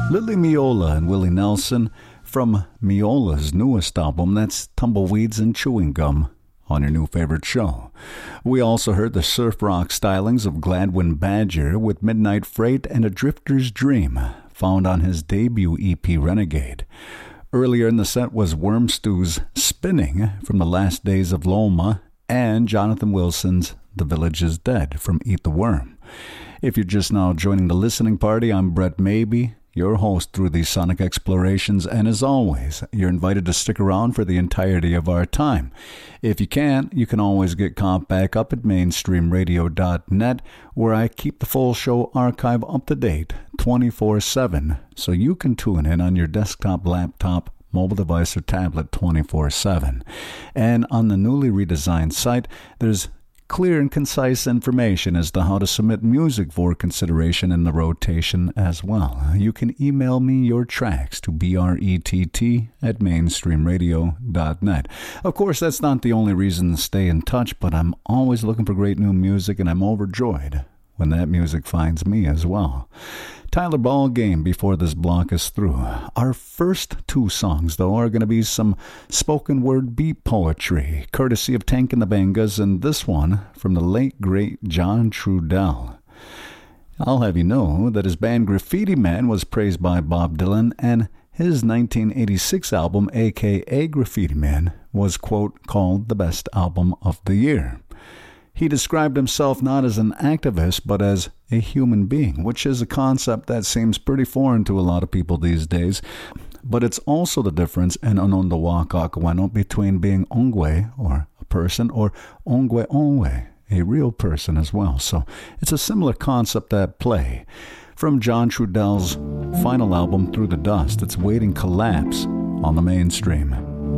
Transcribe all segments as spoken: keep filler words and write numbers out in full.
Lily Miola and Willie Nelson from Miola's newest album, that's Tumbleweeds and Chewing Gum, on your new favorite show. We also heard the surf rock stylings of Gladwin Badger with Midnight Freight and A Drifter's Dream, found on his debut E P Renegade. Earlier in the set was Wormstew's Spinning from The Last Days of Loma and Jonathan Wilson's The Village is Dead from Eat the Worm. If you're just now joining the listening party, I'm Brett Maybe, your host through these sonic explorations, and as always, you're invited to stick around for the entirety of our time. If you can't, you can always get caught back up at mainstream radio dot net, where I keep the full show archive up to date twenty-four seven, so you can tune in on your desktop, laptop, mobile device, or tablet twenty-four seven. And on the newly redesigned site, there's clear and concise information as to how to submit music for consideration in the rotation as well. You can email me your tracks to brett at mainstream radio dot net. Of course, that's not the only reason to stay in touch, but I'm always looking for great new music, and I'm overjoyed when that music finds me as well. Tyler Ballgame before this block is through. Our first two songs, though, are going to be some spoken word beat poetry, courtesy of Tank and the Bangas, and this one from the late, great John Trudell. I'll have you know that his band Graffiti Man was praised by Bob Dylan, and his nineteen eighty-six album, a k a. Graffiti Man, was, quote, called the best album of the year. He described himself not as an activist, but as a human being, which is a concept that seems pretty foreign to a lot of people these days. But it's also the difference in Onondawakakawano between being ongwe, or a person, or ongwe onwe, a real person as well. So it's a similar concept at play. From John Trudell's final album, Through the Dust, it's Waiting Collapse on the Mainstream.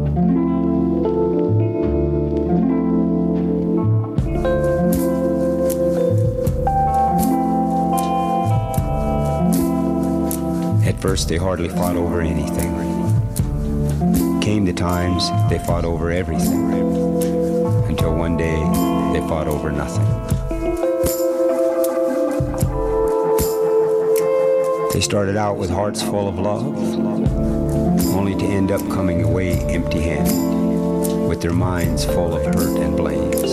At first they hardly fought over anything. Came the times they fought over everything, until one day they fought over nothing. They started out with hearts full of love, only to end up coming away empty-handed, with their minds full of hurt and blames,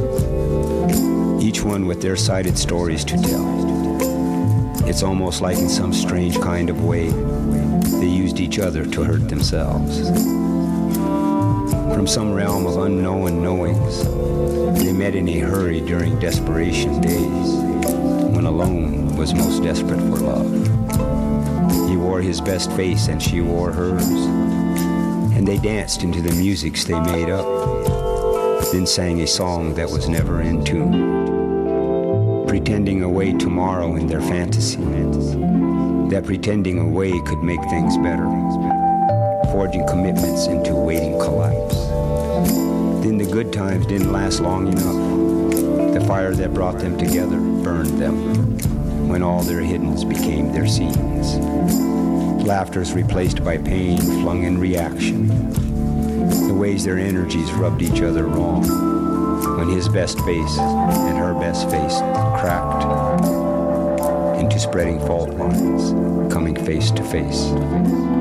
each one with their sided stories to tell. It's almost like in some strange kind of way, they used each other to hurt themselves. From some realm of unknown knowings, they met in a hurry during desperation days, when alone was most desperate for love. He wore his best face and she wore hers, and they danced into the musics they made up, then sang a song that was never in tune, pretending away tomorrow in their fantasy, that pretending away could make things better, forging commitments into waiting collapse. Then the good times didn't last long enough. The fire that brought them together burned them, when all their hiddens became their scenes. Laughter's replaced by pain flung in reaction, the ways their energies rubbed each other wrong, when his best face and her best face cracked into spreading fault lines, coming face to face.